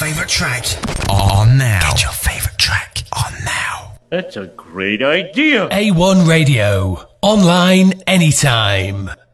favourite track on now. Get your favourite track on now. That's a great idea. A1 Radio. Online anytime.